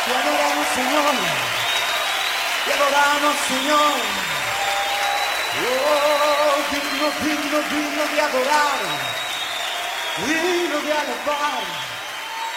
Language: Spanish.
Te adoramos, Señor. Te adoramos, Señor. Oh, digno, digno, digno de adorar. Digno de alabar.